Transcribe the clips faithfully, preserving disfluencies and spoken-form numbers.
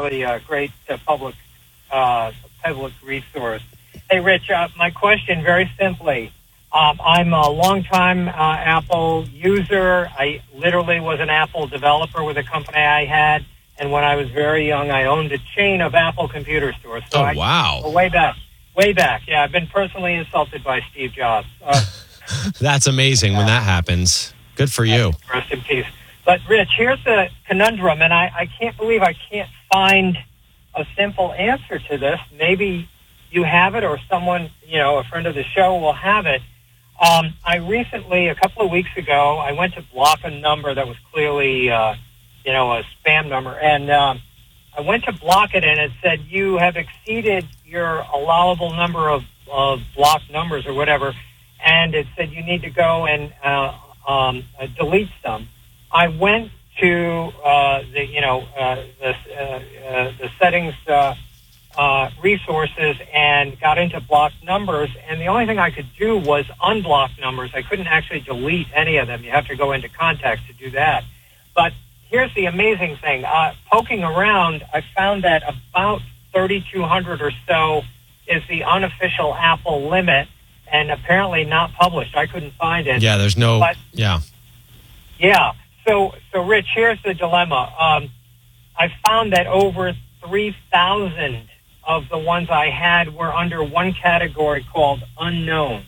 really a great uh, public uh, public resource. Hey, Rich, uh, my question very simply. Um, I'm a longtime uh, Apple user. I literally was an Apple developer with a company I had. And when I was very young, I owned a chain of Apple computer stores. So oh, I, wow. Way back. Way back. Yeah, I've been personally insulted by Steve Jobs. Uh, That's amazing when that happens. Good for you. Rest in peace. But, Rich, here's the conundrum, and I, I can't believe I can't find a simple answer to this. Maybe you have it or someone, you know, a friend of the show will have it. Um, I recently, a couple of weeks ago, I went to block a number that was clearly... Uh, you know, a spam number. And um, I went to block it, and it said, you have exceeded your allowable number of, of blocked numbers or whatever. And it said you need to go and uh, um, uh, delete some. I went to uh, the, you know, uh, the, uh, uh, the settings uh, uh, resources and got into blocked numbers. And the only thing I could do was unblock numbers. I couldn't actually delete any of them. You have to go into contacts to do that. But here's the amazing thing. Uh, poking around, I found that about thirty-two hundred or so is the unofficial Apple limit, and apparently not published. I couldn't find it. Yeah, there's no... But, yeah. Yeah. So, so Rich, here's the dilemma. Um, I found that over three thousand of the ones I had were under one category called unknown.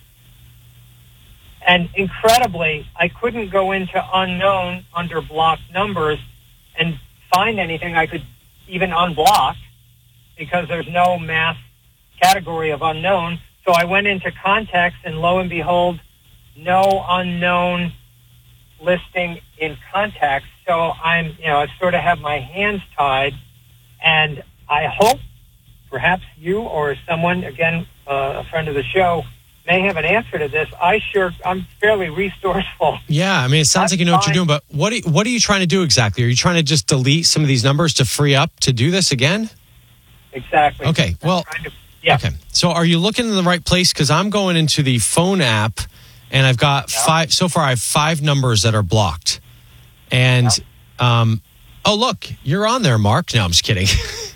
And incredibly, I couldn't go into unknown under blocked numbers and find anything I could even unblock because there's no mass category of unknown. So I went into contacts, and lo and behold, no unknown listing in contacts. So I'm, you know, I sort of have my hands tied, and I hope perhaps you or someone, again, uh, a friend of the show, may have an answer to this. I sure, I'm fairly resourceful. Yeah, I mean, it sounds I'm like you know what you're fine. doing, but what are, what are you trying to do exactly? Are you trying to just delete some of these numbers to free up to do this again? Exactly. Okay, I'm well, trying to- yeah. okay. So are you looking in the right place? Because I'm going into the phone app, and I've got Yeah. five, so far I have five numbers that are blocked. And, um, oh, look, you're on there, Mark. No, I'm just kidding.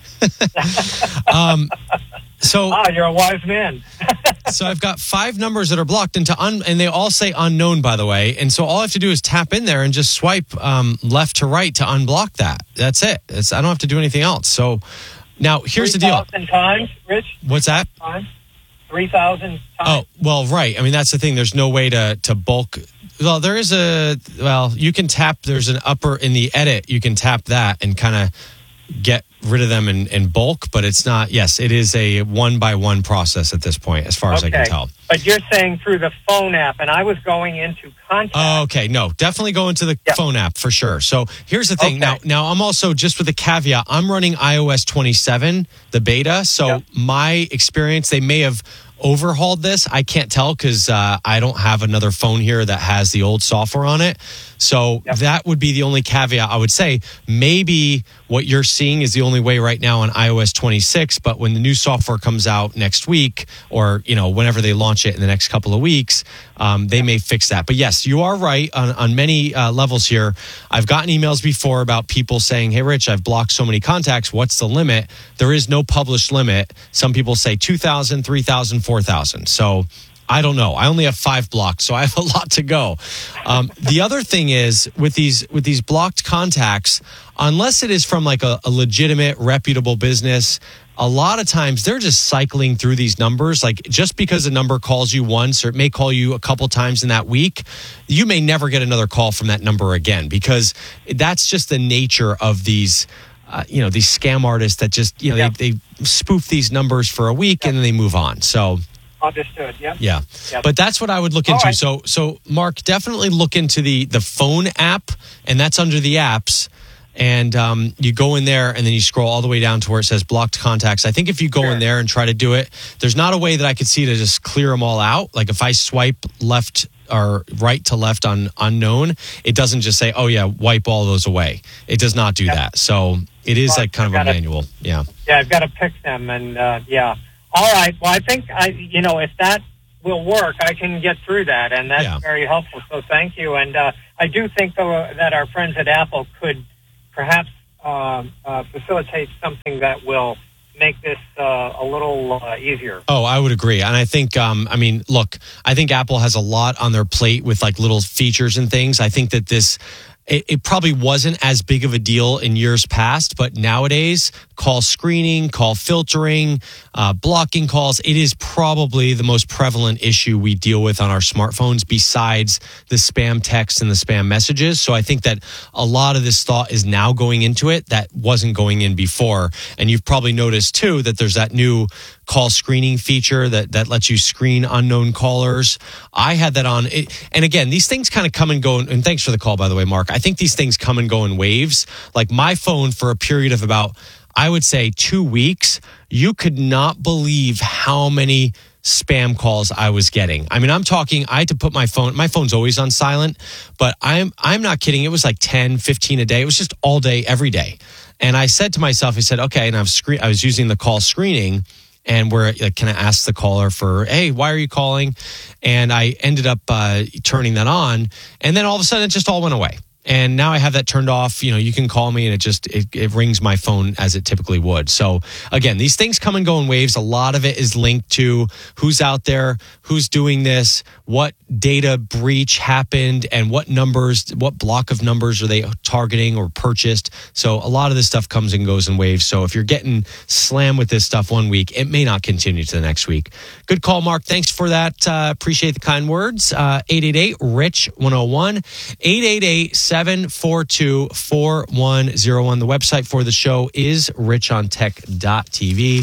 um, so... Ah, you're a wise man. So I've got five numbers that are blocked into un, and they all say unknown, by the way. And so all I have to do is tap in there and just swipe um, left to right to unblock that. That's it. It's, I don't have to do anything else. So now here's the deal. three thousand times, Rich? What's that? Times? three thousand Oh, times? well, right. I mean, that's the thing. There's no way to, to bulk. Well, there is a, well, you can tap, there's an upper in the edit. You can tap that and kind of get rid of them in, in bulk, but it's not, yes, it is a one by one process at this point, as far as I can tell. But you're saying through the phone app, and I was going into contact. Oh, okay. No, definitely go into the Yep. phone app for sure. So here's the thing. Okay. Now, now I'm also, just with a caveat, I'm running i O S twenty-seven, the beta. So Yep. my experience, they may have overhauled this. I can't tell because uh, I don't have another phone here that has the old software on it. So Yep. that would be the only caveat I would say. Maybe what you're seeing is the only way right now on i O S twenty-six, but when the new software comes out next week, or you know whenever they launch it in the next couple of weeks, um, they may fix that. But yes, you are right on, on many uh, levels here. I've gotten emails before about people saying, hey, Rich, I've blocked so many contacts. What's the limit? There is no published limit. Some people say two thousand, three thousand, four thousand. So I don't know. I only have five blocks, so I have a lot to go. Um, the other thing is with these with these blocked contacts, unless it is from like a, a legitimate, reputable business, a lot of times they're just cycling through these numbers. Like just because a number calls you once, or it may call you a couple times in that week, you may never get another call from that number again, because that's just the nature of these. Uh, you know, these scam artists that just, you know, Yeah. they, they spoof these numbers for a week and then they move on. So, Understood, yeah. yeah. Yep. But that's what I would look All into. right. So, so Mark, definitely look into the, the phone app, and that's under the apps. And um, you go in there and then you scroll all the way down to where it says blocked contacts. I think if you go Sure. in there and try to do it, there's not a way that I could see to just clear them all out. Like if I swipe left or right to left on unknown, it doesn't just say, oh yeah, wipe all those away. It does not do Yep. that. So it is Well, like kind of I a gotta- manual. Yeah. Yeah, I've got to pick them, and uh, yeah. All right. Well, I think I, you know, if that will work, I can get through that, and that's Yeah. very helpful. So thank you. And uh, I do think though that our friends at Apple could perhaps um, uh, facilitate something that will make this uh, a little uh, easier. Oh, I would agree. And I think, um, I mean, look, I think Apple has a lot on their plate with like little features and things. I think that this, it, it probably wasn't as big of a deal in years past, but nowadays, call screening, call filtering, uh, blocking calls, it is probably the most prevalent issue we deal with on our smartphones besides the spam text and the spam messages. So I think that a lot of this thought is now going into it that wasn't going in before. And you've probably noticed too that there's that new call screening feature that, that lets you screen unknown callers. I had that on. It, and again, these things kind of come and go. And thanks for the call, by the way, Mark. I think these things come and go in waves. Like my phone for a period of about, I would say two weeks, you could not believe how many spam calls I was getting. I mean, I'm talking, I had to put my phone, my phone's always on silent, but I'm I'm not kidding. It was like ten, fifteen a day. It was just all day, every day. And I said to myself, I said, okay, and I was, screen, I was using the call screening and we're like, can I ask the caller for, hey, why are you calling? And I ended up uh, turning that on. And then all of a sudden it just all went away. And now I have that turned off. You know, you can call me and it just, it, it rings my phone as it typically would. So again, these things come and go in waves. A lot of it is linked to who's out there, who's doing this, what data breach happened, and what numbers, what block of numbers are they targeting or purchased. So a lot of this stuff comes and goes in waves. So if you're getting slammed with this stuff one week, it may not continue to the next week. Good call, Mark. Thanks for that. Uh, appreciate the kind words. Uh, eight eight eight, R I C H one oh one, eight eight eight, seven four two, four one zero one. The website for the show is rich on tech dot t v.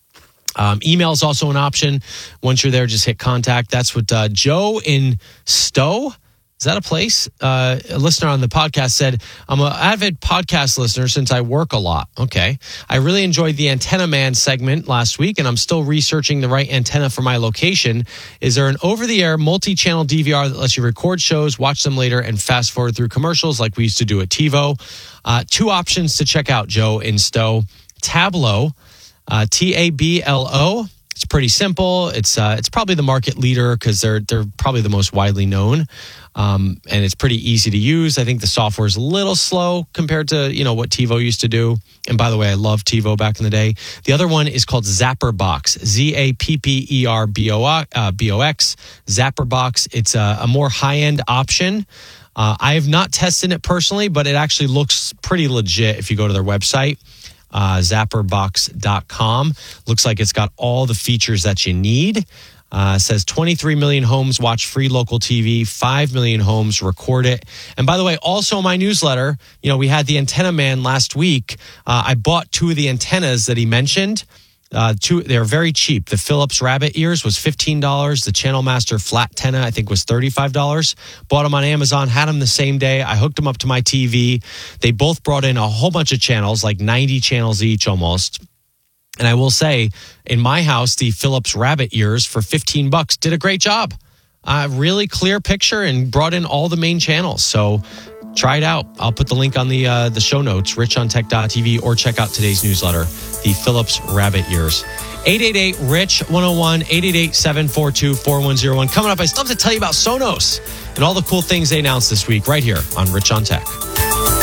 Um, email is also an option. Once you're there, just hit contact. That's what uh, Joe in Stowe, is that a place? Uh, a listener on the podcast said, I'm an avid podcast listener since I work a lot. Okay. I really enjoyed the Antenna Man segment last week, and I'm still researching the right antenna for my location. Is there an over-the-air multi-channel D V R that lets you record shows, watch them later, and fast forward through commercials like we used to do at TiVo? Uh, two options to check out, Joe in Stowe. Tablo. Uh, T A B L O. It's pretty simple. It's uh, it's probably the market leader because they're they're probably the most widely known, um, and it's pretty easy to use. I think the software is a little slow compared to you know what TiVo used to do. And by the way, I loved TiVo back in the day. The other one is called ZapperBox. Z A P P E R B O X. ZapperBox. It's a, a more high end option. Uh, I have not tested it personally, but it actually looks pretty legit if you go to their website. Uh, zapper box dot com. Looks like it's got all the features that you need. Uh, says twenty-three million homes watch free local T V, five million homes record it. And by the way, also my newsletter, you know, we had the Antenna Man last week. Uh, I bought two of the antennas that he mentioned. Uh, two, they're very cheap. The Philips Rabbit Ears was fifteen dollars. The Channel Master Flat Tenna, I think, was thirty-five dollars. Bought them on Amazon, had them the same day. I hooked them up to my T V. They both brought in a whole bunch of channels, like ninety channels each almost. And I will say, in my house, the Philips Rabbit Ears for fifteen bucks did a great job. Uh, really clear picture and brought in all the main channels. So try it out. I'll put the link on the uh, the show notes, rich on tech dot t v, or check out today's newsletter, the Philips Rabbit Ears. eight eight eight, R I C H one oh one, eight eight eight, seven four two, four one zero one. Coming up, I still have to tell you about Sonos and all the cool things they announced this week right here on Rich on Tech.